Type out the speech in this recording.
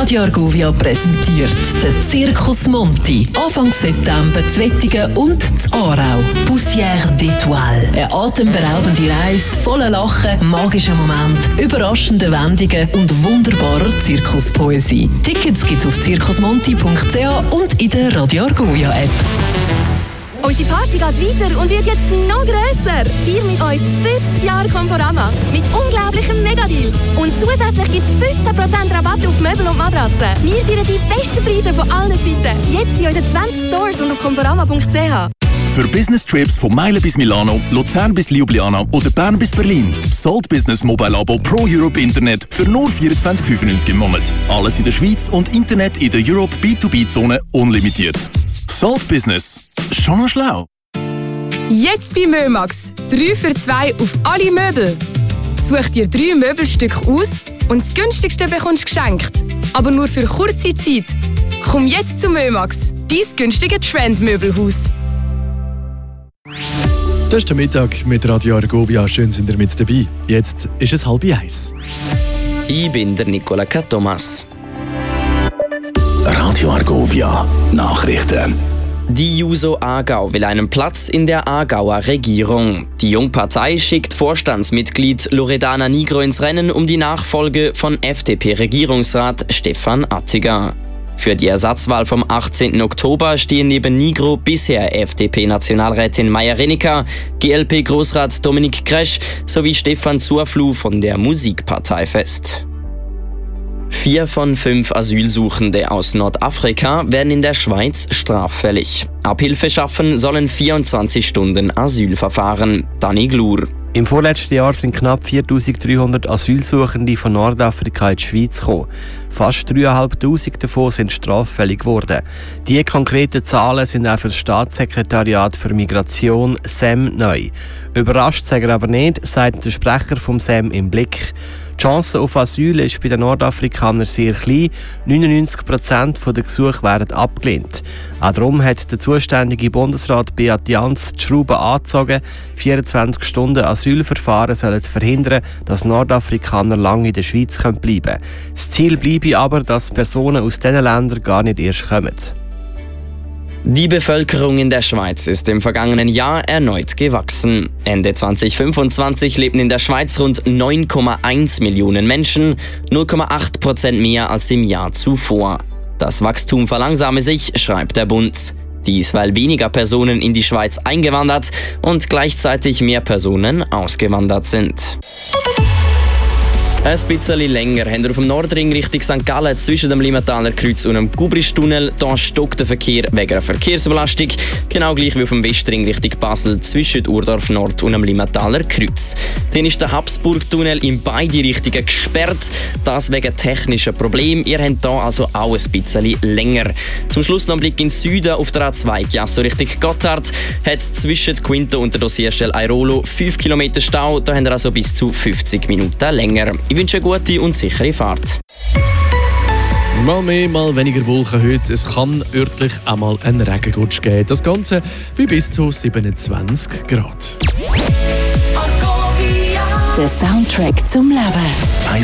Radio Argovia präsentiert den Circus Monti. Anfang September zu Wettigen und zu Aarau. Poussière d'Étoile. Eine atemberaubende Reise voller Lachen, magischen Momente, überraschende Wendungen und wunderbarer Zirkuspoesie. Tickets gibt's auf circusmonti.ch und in der Radio Argovia App. Unsere Party geht weiter und wird jetzt noch grösser. Feier mit uns 50 Jahre Conforama mit unglaublichen Megadeals. Und zusätzlich gibt es 15% Rabatt auf Möbel und Matratzen. Wir feiern die besten Preise von allen Zeiten. Jetzt in unseren 20 Stores und auf conforama.ch. Für Business-Trips von Meilen bis Milano, Luzern bis Ljubljana oder Bern bis Berlin. Salt Business Mobile Abo Pro Europe Internet für nur 24,95 im Monat. Alles in der Schweiz und Internet in der Europe B2B-Zone unlimitiert. Salt Business. Schon schlau. Jetzt bei Mömax. 3 für 2 auf alle Möbel. Such dir 3 Möbelstücke aus und das günstigste bekommst du geschenkt. Aber nur für kurze Zeit. Komm jetzt zu Mömax, dein günstige Trendmöbelhaus. Das ist der Mittag mit Radio Argovia. Schön sind ihr mit dabei. Jetzt ist es 12:30. Ich bin der Nicola Thomas. Radio Argovia. Nachrichten. Die Juso Aargau will einen Platz in der Aargauer Regierung. Die Jungpartei schickt Vorstandsmitglied Loredana Nigro ins Rennen um die Nachfolge von FDP-Regierungsrat Stefan Attiger. Für die Ersatzwahl vom 18. Oktober stehen neben Nigro bisher FDP-Nationalrätin Maja Renica, GLP-Großrat Dominik Kresch sowie Stefan Zurfluh von der Musikpartei fest. 4 von 5 Asylsuchende aus Nordafrika werden in der Schweiz straffällig. Abhilfe schaffen sollen 24 Stunden Asylverfahren. Dani Glur. Im vorletzten Jahr sind knapp 4'300 Asylsuchende von Nordafrika in die Schweiz gekommen. Fast 3'500 davon sind straffällig geworden. Diese konkreten Zahlen sind auch für das Staatssekretariat für Migration SEM neu. Überrascht sagen aber nicht, sagt der Sprecher vom SEM im Blick. Die Chance auf Asyl ist bei den Nordafrikanern sehr klein. 99% der Gesuche werden abgelehnt. Auch darum hat der zuständige Bundesrat Beat Jans die Schrauben angezogen. 24 Stunden Asylverfahren sollen verhindern, dass Nordafrikaner lange in der Schweiz bleiben können. Das Ziel bleibe aber, dass Personen aus diesen Ländern gar nicht erst kommen. Die Bevölkerung in der Schweiz ist im vergangenen Jahr erneut gewachsen. Ende 2025 lebten in der Schweiz rund 9,1 Millionen Menschen, 0,8% mehr als im Jahr zuvor. Das Wachstum verlangsame sich, schreibt der Bund. Dies, weil weniger Personen in die Schweiz eingewandert und gleichzeitig mehr Personen ausgewandert sind. Ein bisschen länger haben wir auf dem Nordring Richtung St. Gallen zwischen dem Limmataler Kreuz und dem Gubristunnel. Da stockt der Verkehr wegen einer Verkehrsüberlastung. Genau gleich wie auf dem Westring Richtung Basel zwischen Urdorf Nord und dem Limmataler Kreuz. Dann ist der Habsburg-Tunnel in beide Richtungen gesperrt. Das wegen technischer Probleme. Ihr habt hier also auch ein bisschen länger. Zum Schluss noch ein Blick in den Süden auf der A2 Chiasso Richtung Gotthard. Hat es zwischen Quinto und der Dossierstelle Airolo 5 Kilometer Stau. Da habt ihr also bis zu 50 Minuten länger. Ich wünsche eine gute und sichere Fahrt. Mal mehr, mal weniger Wolken heute. Es kann örtlich einmal einen Regengutsch geben. Das Ganze bei bis zu 27 Grad. Der Soundtrack zum Leben.